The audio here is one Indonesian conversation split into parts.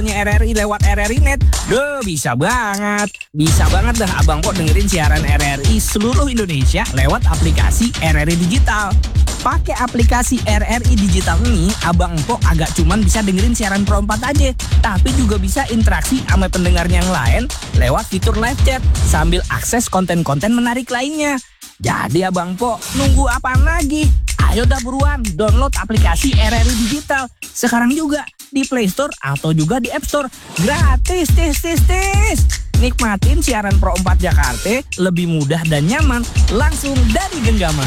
RRI lewat RRI Net. Duh, bisa banget. Bisa banget dah Abang Po dengerin siaran RRI seluruh Indonesia lewat aplikasi RRI Digital. Pakai aplikasi RRI Digital ini, Abang Po agak cuman bisa dengerin siaran Pro 4 aja, tapi juga bisa interaksi sama pendengarnya yang lain lewat fitur live chat sambil akses konten-konten menarik lainnya. Jadi Abang Po, nunggu apaan lagi? Ayo dah buruan download aplikasi RRI Digital sekarang juga di Play Store atau juga di App Store. Gratis, tis. Nikmatin siaran Pro 4 Jakarta lebih mudah dan nyaman langsung dari genggaman.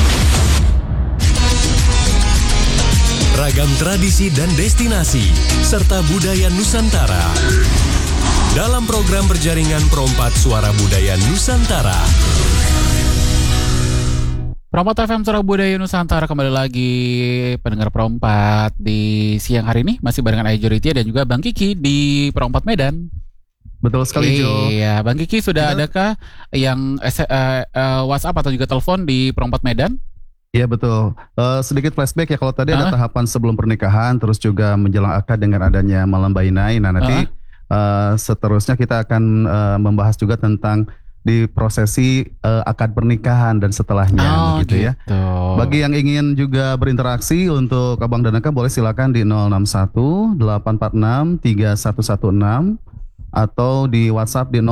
Ragam tradisi dan destinasi serta budaya Nusantara dalam program berjaringan Pro 4 Suara Budaya Nusantara. Pro 4 FM Suara Budaya Nusantara kembali lagi pendengar Pro 4 di siang hari ini masih barengan Ayo Ritia dan juga Bang Kiki di Pro 4 Medan. Betul sekali Jo. Iya, Bang Kiki sudah adakah yang WhatsApp atau juga telepon di Pro 4 Medan? Iya betul. Sedikit flashback ya, kalau tadi ada tahapan sebelum pernikahan, terus juga menjelang akad dengan adanya malam bainai. Nah nanti seterusnya kita akan membahas juga tentang di prosesi akad pernikahan dan setelahnya gitu ya. Bagi yang ingin juga berinteraksi untuk Abang dan Aka boleh silakan di 061 846 3116 atau di WhatsApp di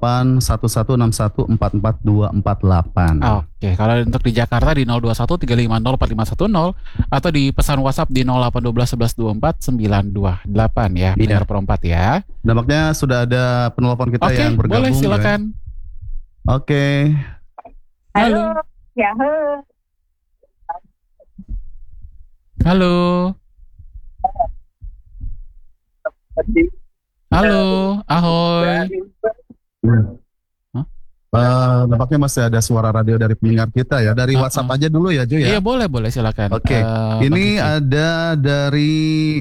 081161444248. Oke, kalau untuk di Jakarta di 0213504510 atau di pesan WhatsApp di 08121124 928 ya, pendengar Pro 4 ya. Nampaknya sudah ada penelpon kita yang bergabung. Boleh silakan. Oke. Halo. Ya. Halo. Halo, ahoy. Nampaknya masih ada suara radio dari pendengar kita ya. Dari WhatsApp aja dulu ya Jo ya. Iya boleh silakan. Oke. Ini ada dari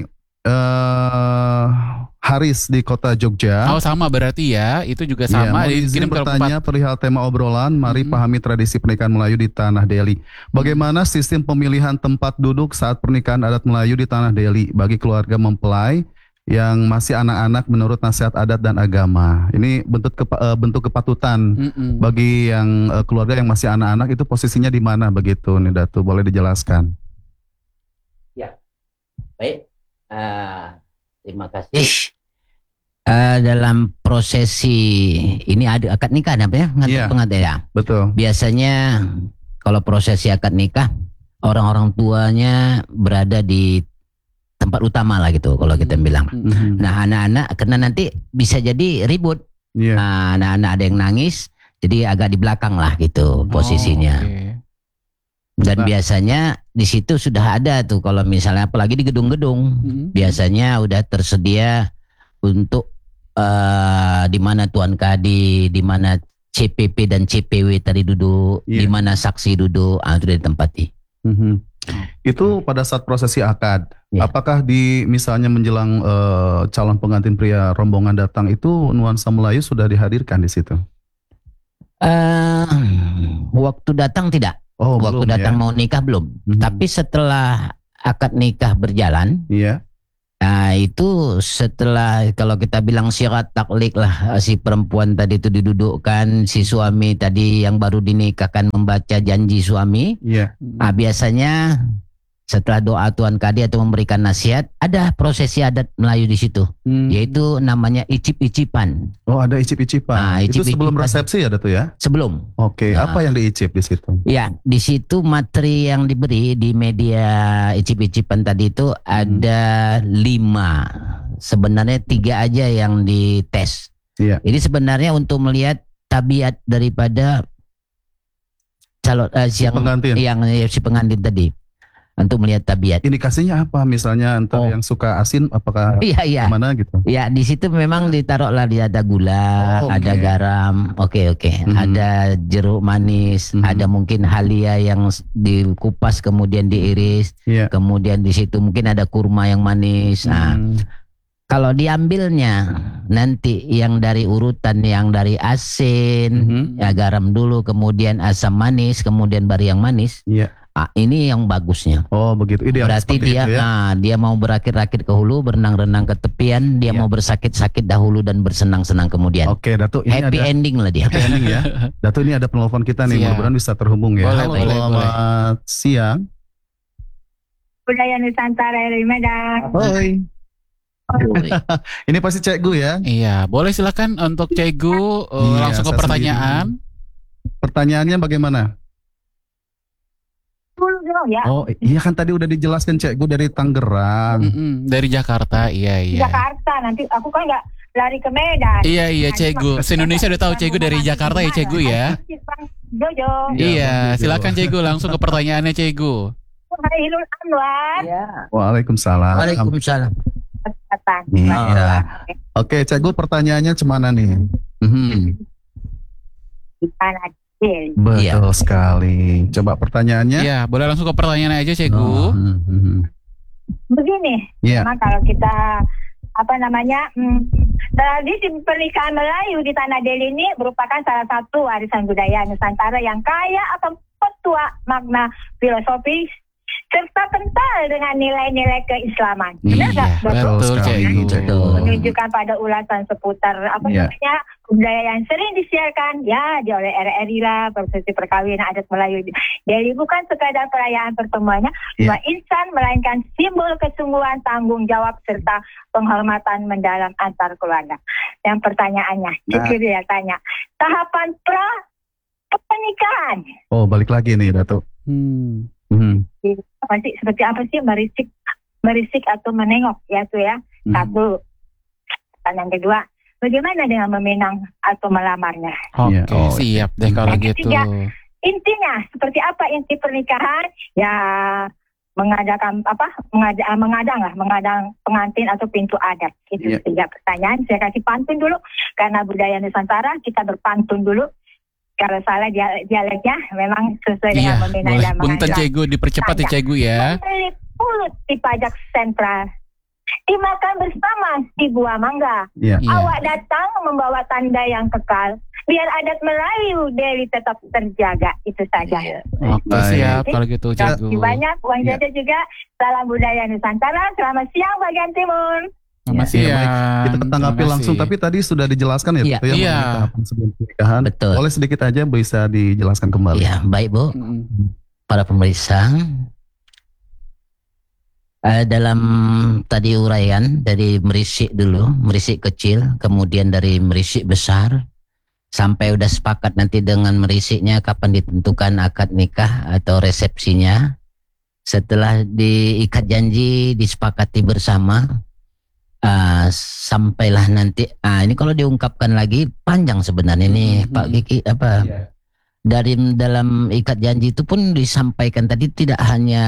Haris di kota Jogja. Oh sama berarti ya, itu juga sama. Ya, izin bertanya perihal tema obrolan, mari pahami tradisi pernikahan Melayu di Tanah Deli. Bagaimana sistem pemilihan tempat duduk saat pernikahan adat Melayu di Tanah Deli bagi keluarga mempelai yang masih anak-anak menurut nasihat adat dan agama? Ini bentuk kepatutan bagi yang keluarga yang masih anak-anak itu posisinya di mana begitu nih Datu? Boleh dijelaskan? Ya, baik. Terima kasih. Dalam prosesi ini ada akad nikah namanya pengantin ya. Betul. Biasanya kalau prosesi akad nikah orang-orang tuanya berada di tempat utama lah gitu kalau kita bilang. Nah anak-anak karena nanti bisa jadi ribut. Nah, anak-anak ada yang nangis jadi agak di belakang lah gitu posisinya. Dan biasanya di situ sudah ada tuh kalau misalnya apalagi di gedung-gedung biasanya udah tersedia untuk di mana Tuan Kadi, di mana CPP dan CPW tadi duduk, di mana saksi duduk, sudah ditempati. Itu pada saat prosesi akad. Apakah di misalnya menjelang calon pengantin pria rombongan datang itu nuansa Melayu sudah dihadirkan di situ? Waktu datang tidak. Waktu datang mau nikah belum. Tapi setelah akad nikah berjalan, nah itu setelah kalau kita bilang syarat taklik lah, si perempuan tadi itu didudukkan, si suami tadi yang baru dinikahkan membaca janji suami. Nah biasanya setelah doa Tuan Kadi atau memberikan nasihat, ada prosesi adat Melayu di situ, yaitu namanya icip-icipan. Oh, ada icip-icipan. Nah, itu sebelum resepsi ada tuh ya? Sebelum. Oke, apa yang diicip di situ? Ya, di situ materi yang diberi di media icip-icipan tadi itu ada 5. Sebenarnya 3 aja yang dites. Ini sebenarnya untuk melihat tabiat daripada calon si pengantin tadi. Untuk melihat tabiat. Indikasinya apa? Misalnya entar yang suka asin, apakah mana gitu? Ya di situ memang ditaruhlah ada gula, ada garam, ada jeruk manis, ada mungkin halia yang dikupas kemudian diiris, kemudian di situ mungkin ada kurma yang manis. Nah, kalau diambilnya nanti yang dari urutan yang dari asin, ya garam dulu, kemudian asam manis, kemudian bari yang manis. Ini yang bagusnya. Oh begitu. Idealnya Berarti seperti dia, itu ya. dia mau berakit-rakit ke hulu, berenang-renang ke tepian, dia mau bersakit-sakit dahulu dan bersenang-senang kemudian. Oke, Datuk, ini Happy ada ending lah dia. happy ending ya. Datuk, ini ada penelpon kita nih, Siap. mudah-mudahan bisa terhubung ya. Boleh, Halo, boleh, selamat siang. Budaya Nusantara dari Medan. Hoi. Woi. Ini pasti Cikgu ya. Iya, boleh silakan untuk Cegu Iya, langsung ke saya pertanyaan. Pertanyaannya bagaimana? Dulu ya. Oh iya kan tadi udah dijelaskan Cikgu dari Tangerang. Dari Jakarta, iya. Jakarta, nanti aku kan nggak lari ke Medan. Iya, Cegu. Se-Indonesia udah tahu Cegu dari Jakarta ya, Cegu ya. Jojo. Iya, silakan Cegu langsung ke pertanyaannya Cegu. Hari Hilul Anwar. Waalaikumsalam. Waalaikumsalam. Kesehatan. Iya. Oke, Cikgu pertanyaannya cemana nih? Di Tanah Del. Betul sekali. Coba pertanyaannya. Iya, boleh langsung ke pertanyaan aja Cegu. Begini, Iya. memang kalau kita tradisi pernikahan Melayu di Tanah Del ini merupakan salah satu warisan budaya Nusantara yang kaya akan petua makna filosofis serta kental dengan nilai-nilai keislaman. Benar nggak, Iya, Bapak? betul Cegu. Betul. Menunjukkan pada ulasan seputar Iya. budaya yang sering disiarkan di oleh RRI lah, prosesi perkawinan adat Melayu. Jadi bukan sekadar perayaan pertemuannya, Iya. insan melainkan simbol kesungguhan, tanggung jawab serta penghormatan mendalam antar keluarga. Yang pertanyaannya, dia tanya, tahapan pernikahan Oh balik lagi nih Datuk. seperti apa sih, merisik atau menengok ya tuh ya. Satu. Dan yang kedua, bagaimana dengan meminang atau melamarnya? Oke, Iya. Oh, siap deh kalau Yang gitu. ketiga, intinya seperti apa inti pernikahan? Ya mengadakan mengadang pengantin atau pintu adat. Itu Iya. tiga pertanyaan. Saya kasih pantun dulu karena budaya Nusantara kita berpantun dulu. Kalau salah dialeknya memang sesuai Iya, dengan meminang boleh. dan Punten mengajak. Cegu, dipercepat ya Cegu ya. Membeli pulut di pajak sentral, dimakan bersama di buah mangga. Iya. Iya. Awak datang membawa tanda yang kekal, biar adat Melayu Deli tetap terjaga. Itu saja. Oke, Baik. siap kalau gitu Terima Cegu. kasih banyak. Uang Iya. jajan juga. Salam budaya Nusantara. Selamat siang bagian timur. Selamat Iya, siang. Kita tanggapi Terima langsung, kasih. tapi tadi sudah dijelaskan ya, Iya. Datuk, ya, Iya. mengenai tahapan sebelum pernikahan. Betul. Boleh sedikit aja bisa dijelaskan kembali. Ya, baik Bu. Para pemirsa, dalam tadi uraian dari merisik dulu, merisik kecil, kemudian dari merisik besar, sampai udah sepakat nanti dengan merisiknya kapan ditentukan akad nikah atau resepsinya. Setelah diikat janji, disepakati bersama, sampailah nanti. Ini kalau diungkapkan lagi panjang sebenarnya nih Pak Kiki dari dalam ikat janji itu pun disampaikan tadi tidak hanya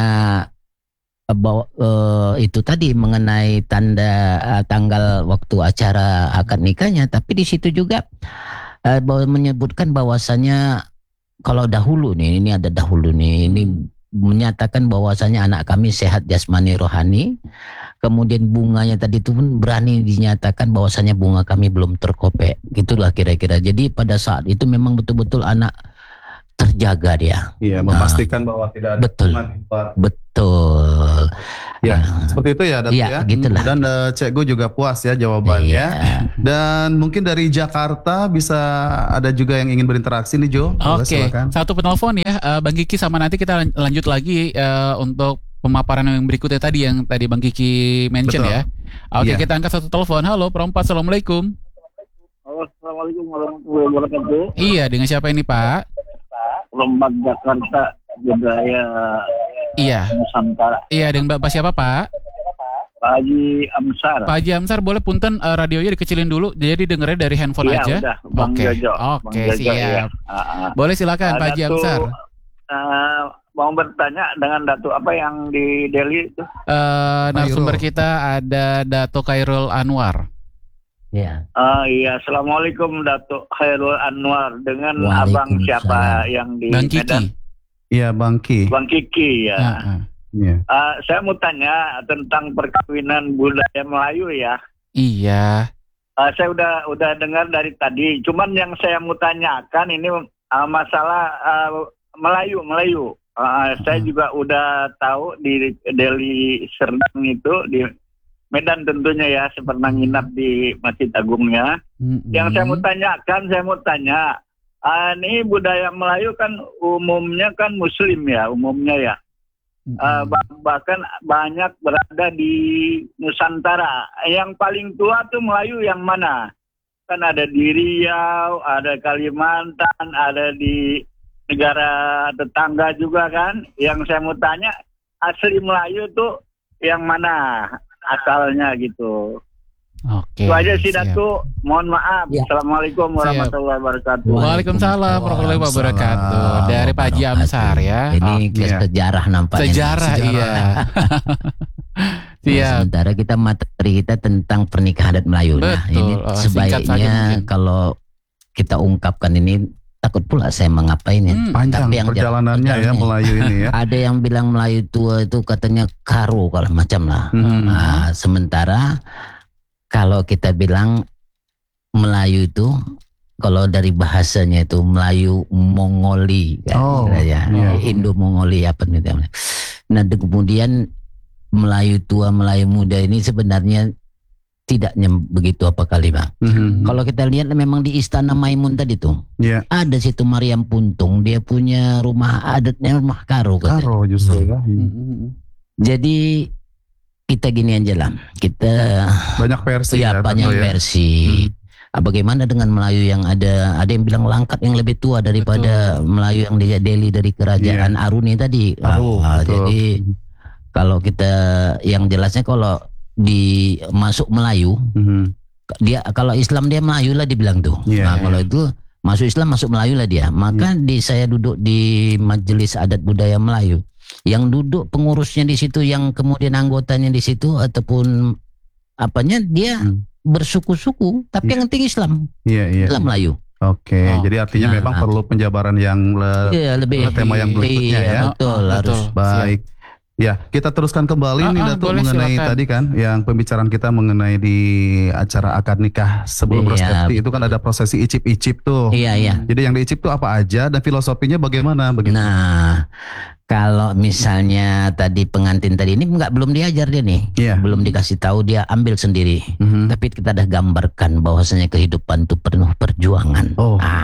itu tadi mengenai tanda tanggal waktu acara akad nikahnya, tapi di situ juga menyebutkan bahwasanya kalau dahulu nih, ini ada dahulu nih, ini menyatakan bahwasanya anak kami sehat jasmani rohani. Kemudian bunganya tadi itu pun berani dinyatakan bahwasanya bunga kami belum terkopek. Gitulah kira-kira. Jadi pada saat itu memang betul-betul anak terjaga dia. Iya, memastikan bahwa tidak ada Betul. hubungan di luar. Betul. Ya, seperti itu ya Datuk Iya, ya. gitulah. Dan Cikgu juga puas ya jawabannya. Iya. Dan mungkin dari Jakarta bisa ada juga yang ingin berinteraksi nih Jo. Boleh, Oke, silakan. satu penelpon ya, Bang Kiki, sama nanti kita lanjut lagi untuk pemaparan yang berikutnya tadi yang tadi Bang Kiki mention Betul. ya. Oke, Iya. kita angkat satu telepon. Halo, perempat, assalamualaikum. Halo, assalamualaikum warahmatullahi wabarakatuh. Iya, dengan siapa ini Pak? Lembag Jakarta budaya Iya, Nusantara. iya dengan Bapak siapa Pak? Pak Haji Amsar. Pak Haji Amsar, boleh punten radionya dikecilin dulu, jadi dengernya dari handphone Iya, aja. udah, Bang Oke, Jojo. oke, Bang Jojo, siap. ya. Boleh silakan Pak Haji Datuk, Amsar. mau bertanya dengan Datuk apa yang di Delhi itu? Narasumber kita ada Dato Khairul Anwar. Ya. Iya, assalamualaikum Datuk Khairul Anwar dengan Waalaikumsalam. abang siapa yang di Bang Medan? Kiki. Iya, Bang Ki. Bang Kiki ya. Iya. Saya mau tanya tentang perkawinan budaya Melayu ya. Iya. Saya udah dengar dari tadi. Cuman yang saya mau tanyakan ini masalah Melayu. Saya juga udah tahu di Deli Serdang itu di Medan tentunya ya, pernah nginap di Masjid Agungnya. Yang saya mau tanya, ini budaya Melayu kan umumnya kan Muslim ya, umumnya ya. Bahkan banyak berada di Nusantara. Yang paling tua tuh Melayu yang mana? Kan ada di Riau, ada Kalimantan, ada di negara tetangga juga kan. Yang saya mau tanya, asli Melayu tuh yang mana asalnya gitu. Oke. Itu aja sih Datu. Mohon maaf. Ya. Assalamualaikum warahmatullahi wabarakatuh. Waalaikumsalam warahmatullahi wabarakatuh. Dari Pak Haji Amsar ya. Ini sejarah nampaknya. Sejarah iya. Iya. Sementara kita materi kita tentang pernikahan adat Melayu. Nah, Betul. ini Singkat saja sebaiknya mungkin. kalau kita ungkapkan ini takut pula saya mengapain ya. Panjang Tapi yang perjalanannya ya Melayu ini ya. Ada yang bilang Melayu tua itu katanya karo kalau macam lah. Nah, sementara kalau kita bilang Melayu itu kalau dari bahasanya itu Melayu Mongoli kan, iya. Indo-Mongoli apa namanya. Nah, kemudian Melayu tua, Melayu muda ini sebenarnya tidaknya begitu apa kali Bang. Kalau kita lihat memang di Istana Maimun tadi tuh ada situ Mariam Puntung, dia punya rumah adatnya rumah karo. Karo justru ya. Jadi kita gini aja lah, kita Banyak versi ya. banyak tentu ya. versi. Bagaimana dengan Melayu yang ada yang bilang Langkat yang lebih tua daripada Melayu yang di Delhi dari kerajaan Aruni tadi. Jadi kalau kita yang jelasnya kalau di masuk Melayu, dia kalau Islam dia Melayu lah dibilang tuh. Nah, kalau itu masuk Islam masuk Melayu lah dia. Maka saya duduk di Majelis Adat Budaya Melayu. Yang duduk pengurusnya di situ, yang kemudian anggotanya di situ ataupun apanya dia bersuku-suku, tapi yang penting Islam. Islam Melayu. Oke, jadi artinya memang perlu penjabaran yang lebih tema yang berikutnya ya. Betul, harus. Baik. Ya, kita teruskan kembali nih Datuk mengenai silakan. tadi kan yang pembicaraan kita mengenai di acara akad nikah sebelum resepsi itu kan ada prosesi icip-icip tuh. Iya. Jadi yang diicip tuh apa aja dan filosofinya bagaimana begitu? Nah, kalau misalnya tadi pengantin tadi ini belum diajar dia nih, belum dikasih tahu, dia ambil sendiri. Tapi kita dah gambarkan bahwasanya kehidupan itu penuh perjuangan.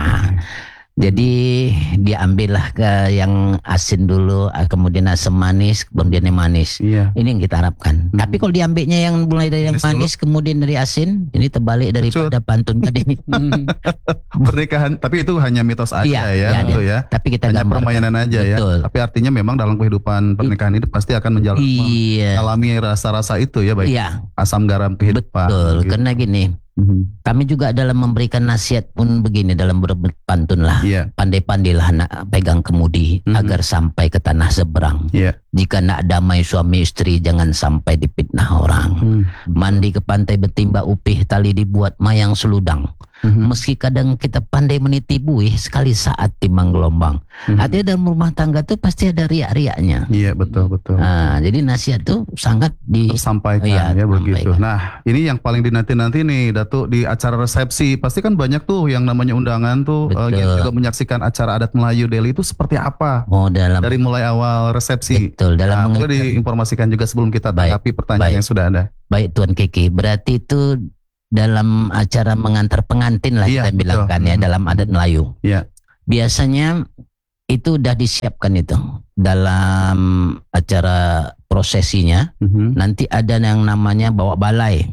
Jadi dia ambillah ke yang asin dulu, kemudian asam manis, kemudian yang manis. Ini yang kita harapkan. Tapi kalau diambilnya yang mulai dari yang manis, kemudian dari asin, ini terbalik daripada pantun tadi. Pernikahan, tapi itu hanya mitos aja tentu ya. Tapi kita hanya gambarkan. permainan aja ya. Tapi artinya memang dalam kehidupan pernikahan itu pasti akan mengalami rasa-rasa itu ya, baik asam garam kehidupan. Betul, karena gini. Kami juga dalam memberikan nasihat pun begini dalam berpantun lah. Pandai-pandailah nak pegang kemudi agar sampai ke tanah seberang. Jika nak damai suami istri jangan sampai dipitnah orang. Mandi ke pantai bertimba upih, tali dibuat mayang seludang. Meski kadang kita pandai meniti buih, sekali saat timang gelombang. Artinya dalam rumah tangga tuh pasti ada riak-riaknya. Iya, betul. Nah, jadi nasihat tuh sangat tersampaikan ya begitu. Nah, ini yang paling dinanti-nanti nih Datuk di acara resepsi. Pasti kan banyak tuh yang namanya undangan tuh yang juga menyaksikan acara adat Melayu Delhi itu seperti apa? Dari mulai awal resepsi. Betul, dalam boleh diinformasikan juga sebelum kita tanggapi pertanyaan yang sudah ada. Baik Tuan Kiki, berarti itu dalam acara mengantar pengantin lah kita bilangkan ya dalam adat Melayu. Biasanya itu udah disiapkan itu dalam acara prosesinya. Nanti ada yang namanya bawa balai.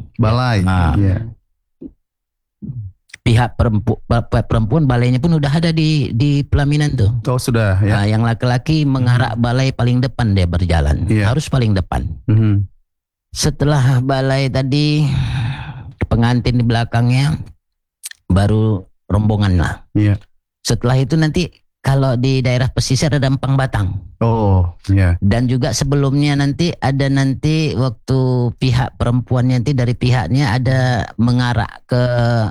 Pihak perempuan balainya pun udah ada di pelaminan tuh. Sudah ya. Nah, yang laki-laki mengarak balai paling depan dia berjalan. Harus paling depan. Setelah balai tadi pengantin di belakangnya, baru rombongan lah. Setelah itu nanti kalau di daerah pesisir ada empang batang. Dan juga sebelumnya nanti ada waktu pihak perempuan nanti dari pihaknya ada mengarak ke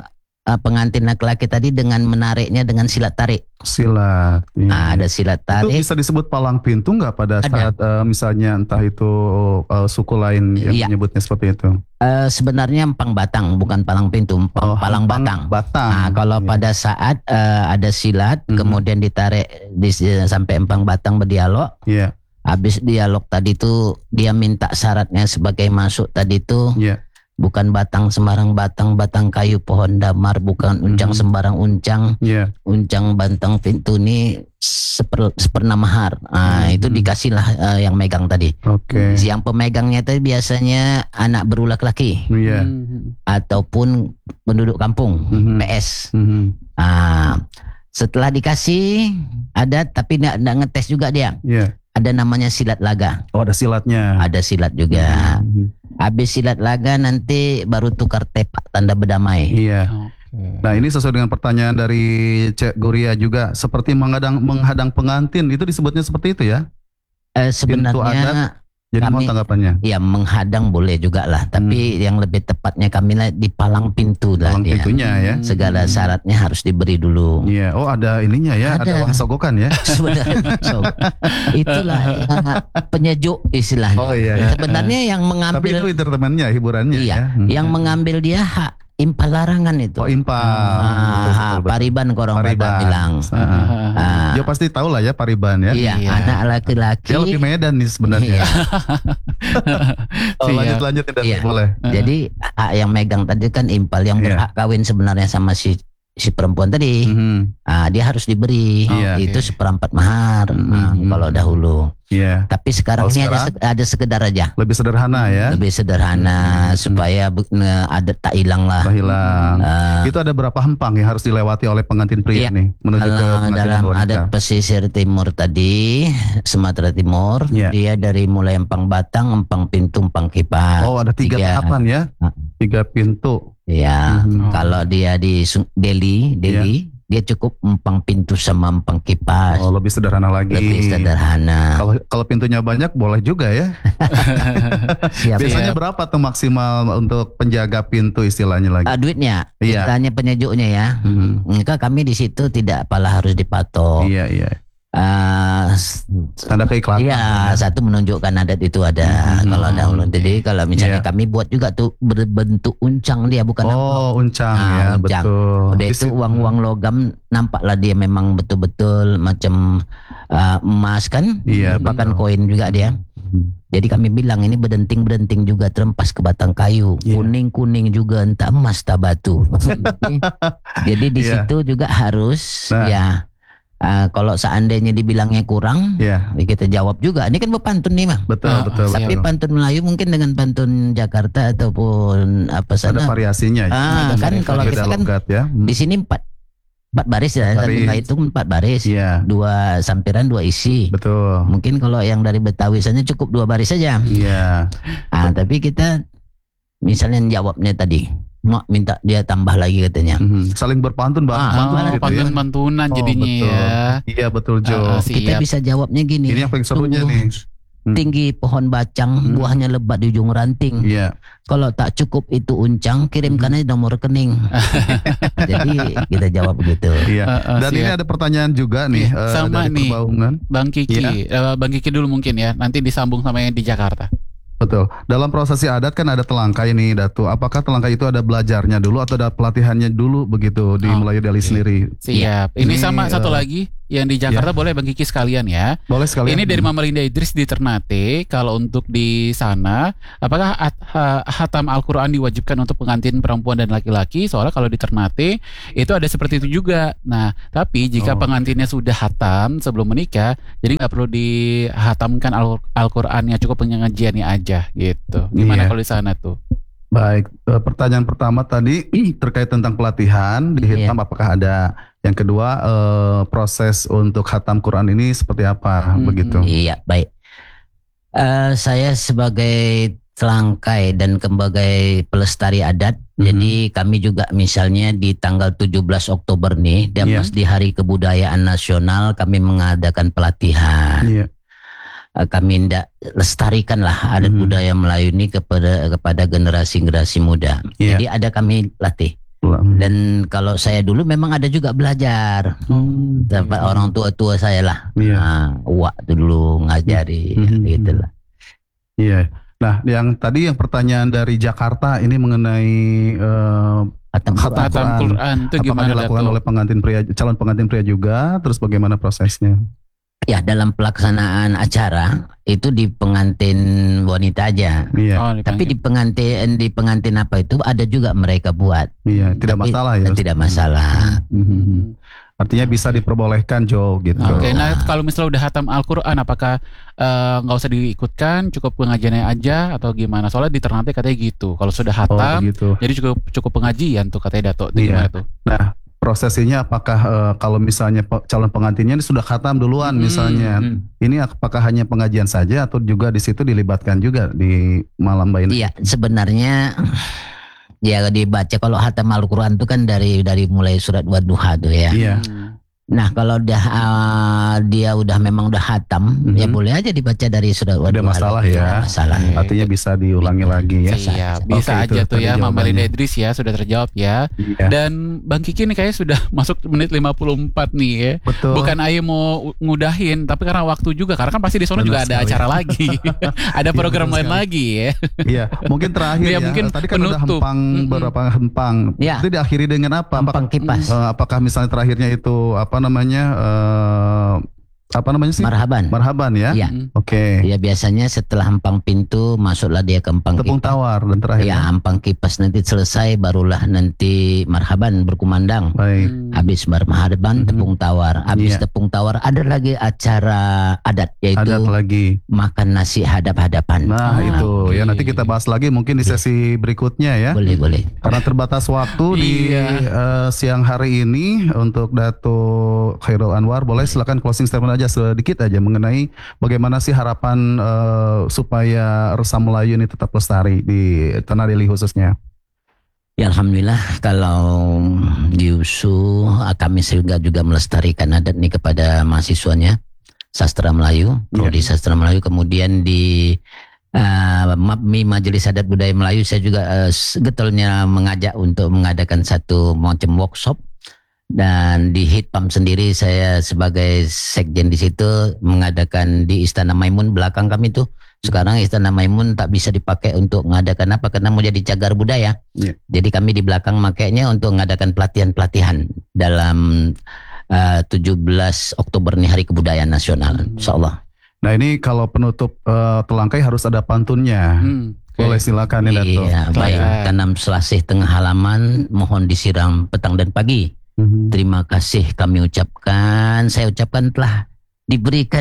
pengantin laki-laki tadi dengan menariknya dengan silat tarik. Silat. Ada silat tarik. Itu bisa disebut palang pintu nggak pada saat misalnya entah itu suku lain yang menyebutnya seperti itu? Sebenarnya empang batang, bukan palang pintu, palang batang. Nah, kalau pada saat ada silat, kemudian ditarik sampai empang batang berdialog. Iya. Habis dialog tadi tuh dia minta syaratnya sebagai masuk tadi tuh. Iya. Bukan batang sembarang batang, batang kayu pohon damar, bukan uncang sembarang uncang. Uncang bantang pintu ini seperna mahar. Itu dikasihlah yang megang tadi. Yang pemegangnya tadi biasanya anak beru laki-laki. Ataupun penduduk kampung, PS. Setelah dikasih adat tapi enggak ngetes juga dia. Ada namanya silat laga. Oh, ada silatnya. Ada silat juga. Habis silat laga nanti baru tukar tepak tanda berdamai. Iya. Nah, ini sesuai dengan pertanyaan dari Cek Guria juga, seperti menghadang pengantin, itu disebutnya seperti itu ya? Sebenarnya jadi mohon tanggapannya. Ya, menghadang boleh juga lah, tapi yang lebih tepatnya kami lah di palang pintu lah. Palang pintunya ya. Segala syaratnya harus diberi dulu. Iya. Oh, ada ininya ya, ada uang sogokan ya. Sebenarnya itulah penyejuk istilahnya. Oh iya. Sebenarnya yang mengambil. Tapi itu entertainmentnya, hiburannya. Iya. Ya. Yang mengambil dia hak impal larangan itu. Oh, impal. Pariban orang Batak bilang. Dia pasti tahu lah ya pariban ya. Iya. Anak laki-laki. Dia lebih Medan nih sebenarnya. Lanjut tidak boleh. Jadi hak yang megang tadi kan impal, yang berhak kawin sebenarnya sama si perempuan tadi. Dia harus diberi. Itu seperempat mahar. Kalau dahulu. Tapi sekarang ini ada sekedar aja. Lebih sederhana ya. Lebih sederhana supaya adat tak hilang lah. Tak hilang. Itu ada berapa hempang yang harus dilewati oleh pengantin pria nih menuju ke pengantin dalam wanita? adat pesisir timur tadi, Sumatera Timur, dia dari mulai empang batang, empang pintu, empang kipas. Oh, ada 3 tahapan ya. 3 pintu. Ya, kalau dia di Delhi, dia cukup empang pintu sama empang kipas. Oh, lebih sederhana lagi. Lebih sederhana. Kalau pintunya banyak boleh juga ya. Biasanya berapa tuh maksimal untuk penjaga pintu istilahnya lagi? Duitnya, istilahnya penyejuknya ya. Maka kami di situ tidak pala harus dipatok. Iya. Tanda keikhlasan. Iya, satu menunjukkan adat itu ada. Kalau dahulu, jadi kalau misalnya kami buat juga tuh berbentuk uncang dia, bukan uncang ya, uncang. betul. Udah itu uang-uang logam, nampaklah dia memang betul-betul macam emas kan, bahkan koin juga dia. Jadi kami bilang ini berdenting-berdenting juga terempas ke batang kayu, kuning-kuning juga entah emas tak batu. Jadi di situ juga harus kalau seandainya dibilangnya kurang, kita jawab juga. Ini kan berpantun nih, Bang. Betul. Tapi pantun Melayu mungkin dengan pantun Jakarta ataupun apa sana. Ada variasinya. Kan kalau kita kan di sini 4 baris ya, itu 4 baris. 2 sampiran, 2 isi. Betul. Mungkin kalau yang dari Betawi sana cukup 2 baris saja. Tapi kita misalnya jawabnya tadi, minta dia tambah lagi katanya. Saling berpantun, Bang. Pantun-pantunan jadinya ya. Iya, betul, Jo. Kita bisa jawabnya gini. Ini yang paling serunya nih. Tinggi pohon bacang, buahnya lebat di ujung ranting. Kalau tak cukup itu uncang, kirimkan aja nomor rekening. Jadi kita jawab begitu. Dan ini ada pertanyaan juga nih. Sama dari nih, Perbaungan. Bang Kiki. Bang Kiki dulu mungkin ya. Nanti disambung sama yang di Jakarta. Betul. Dalam prosesi adat kan ada telangkai nih, Datu. Apakah telangkai itu ada belajarnya dulu atau ada pelatihannya dulu begitu di Melayu Delhi sendiri? Siap. Ini sama satu lagi yang di Jakarta boleh Bang Kiki sekalian ya. Boleh sekalian. Ini dari Mama Linda Idris di Ternate. Kalau untuk di sana, apakah hatam Al-Quran diwajibkan untuk pengantin perempuan dan laki-laki? Soalnya kalau di Ternate itu ada seperti itu juga. Nah, tapi jika pengantinnya sudah hatam sebelum menikah, jadi nggak perlu dihatamkan Al-Qurannya, cukup pengajiannya aja gitu. Gimana kalau di sana tuh? Baik, pertanyaan pertama tadi terkait tentang pelatihan dihitam, apakah ada? Yang kedua, proses untuk khatam Quran ini seperti apa begitu? Iya, baik. Saya sebagai telangkai dan sebagai pelestari adat, jadi kami juga misalnya di tanggal 17 Oktober nih, dan pas di Hari Kebudayaan Nasional kami mengadakan pelatihan. Kami lestarikanlah adat budaya Melayu ini kepada generasi-generasi muda. Jadi ada kami latih. Dan kalau saya dulu memang ada juga belajar. Dapat orang tua-tua saya lah. Uak tuh dulu ngajari gitu lah. Iya. Nah, yang pertanyaan dari Jakarta ini mengenai Khatam Quran itu apakah gimana dilakukan oleh calon pengantin pria juga? Terus bagaimana prosesnya? Ya, dalam pelaksanaan acara itu di pengantin wanita aja. Iya. Tapi di pengantin apa itu ada juga mereka buat. Iya, tidak masalah ya. Tidak masalah. Artinya bisa diperbolehkan Jo gitu. Oke, nah kalau misalnya udah hatam Al-Quran, apakah nggak usah diikutkan, cukup pengajiannya aja atau gimana? Soalnya di Ternate katanya gitu. Kalau sudah hatam, jadi cukup pengajian tuh katanya Dato. Gimana tuh? Nah, prosesinya apakah kalau misalnya calon pengantinnya ini sudah khatam duluan misalnya, ini apakah hanya pengajian saja atau juga di situ dilibatkan juga di malam bayin? Iya, sebenarnya ya dibaca kalau hatam Al-Quran itu kan dari mulai surat Wadduha tuh ya. Iya. Nah kalau dia udah memang udah hatam, ya boleh aja dibaca dari surat Wadduha. Tidak masalah ya. Masalah. Artinya bisa diulangi lagi ya. Iya, bisa aja tuh ya. Mama Linda Idris ya sudah terjawab ya. Dan Bang Kiki nih kayaknya sudah masuk menit 54 nih ya. Betul. Bukan Ayo mau ngudahin, tapi karena waktu juga. Karena kan pasti di sana juga ada acara lagi. Ada program lain lagi ya. Iya, mungkin terakhir ya. Mungkin tadi kan udah hempang beberapa hempang. Ya. Itu diakhiri dengan apa? Hempang kipas. Apakah misalnya terakhirnya itu apa namanya sih? Marhaban ya. Iya. Oke. Ya biasanya setelah hempang pintu masuklah dia ke hempang tepung kipas. tawar dan terakhir. Ya, hempang kipas nanti selesai barulah nanti marhaban berkumandang. Baik. Habis marhaban tepung tawar. Habis tepung tawar ada lagi acara adat yaitu makan nasi hadap-hadapan. Nah, itu ya nanti kita bahas lagi mungkin di sesi berikutnya ya. Boleh. Karena terbatas waktu di siang hari ini untuk Dato Khairul Anwar, boleh silakan closing statement aja sedikit aja mengenai bagaimana sih harapan supaya Resam Melayu ini tetap lestari di Tanah Deli khususnya. Ya alhamdulillah kalau di USU kami juga melestarikan adat ini kepada mahasiswanya sastra Melayu, prodi sastra Melayu, kemudian di MAPMI Majelis Adat Budaya Melayu saya juga getolnya mengajak untuk mengadakan satu macam workshop. Dan di Hitpam sendiri saya sebagai sekjen di situ mengadakan di Istana Maimun belakang kami tuh. Sekarang Istana Maimun tak bisa dipakai untuk mengadakan apa karena mau jadi cagar budaya. Jadi kami di belakang makainya untuk mengadakan pelatihan-pelatihan dalam 17 Oktober ini Hari Kebudayaan Nasional, insyaallah. Nah ini kalau penutup Telangkai harus ada pantunnya. Boleh silakan ya Dato. Iya, baik. Tanam selasih tengah halaman, mohon disiram petang dan pagi. Terima kasih kami ucapkan. Saya ucapkan telah diberikan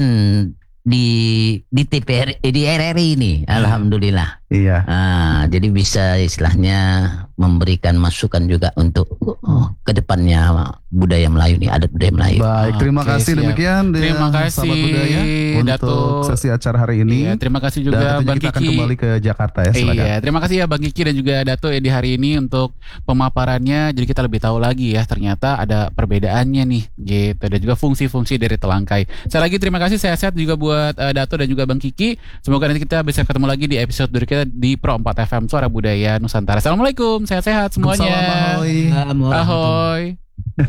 di TPR di RRI ini, alhamdulillah. Iya. Jadi bisa istilahnya memberikan masukan juga untuk kedepannya budaya Melayu nih, adat budaya Melayu. Baik, terima kasih demikian. Terima kasih Sahabat Budaya untuk sesi acara hari ini. Iya, terima kasih juga Bang Kiki. Kita akan kembali ke Jakarta ya. Silakan. Iya, terima kasih ya Bang Kiki dan juga Dato ya di hari ini untuk pemaparannya. Jadi kita lebih tahu lagi ya ternyata ada perbedaannya nih gitu dan juga fungsi-fungsi dari Telangkai. Sekali lagi terima kasih, sehat-sehat juga buat Dato dan juga Bang Kiki. Semoga nanti kita bisa ketemu lagi di episode berikutnya di Pro 4 FM Suara Budaya Nusantara. Assalamualaikum, sehat-sehat semuanya. Ahoy.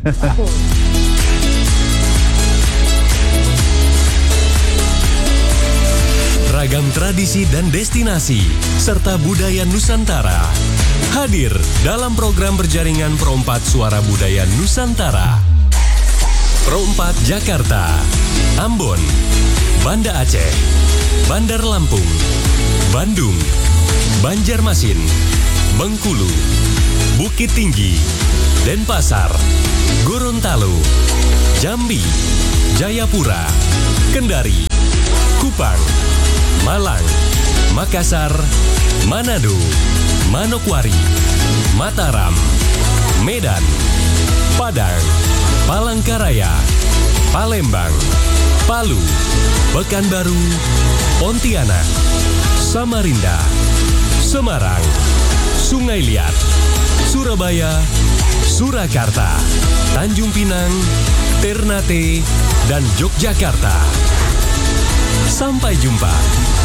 Ragam tradisi dan destinasi serta budaya Nusantara hadir dalam program berjaringan Pro 4 Suara Budaya Nusantara. Pro 4 Jakarta, Ambon, Banda Aceh, Bandar Lampung, Bandung, Banjarmasin, Bengkulu, Bukit Tinggi, Denpasar, Gorontalo, Jambi, Jayapura, Kendari, Kupang, Malang, Makassar, Manado, Manokwari, Mataram, Medan, Padang, Palangkaraya, Palembang, Palu, Pekanbaru, Pontianak, Samarinda, Semarang, Sungai Liat, Surabaya, Surakarta, Tanjung Pinang, Ternate, dan Yogyakarta. Sampai jumpa.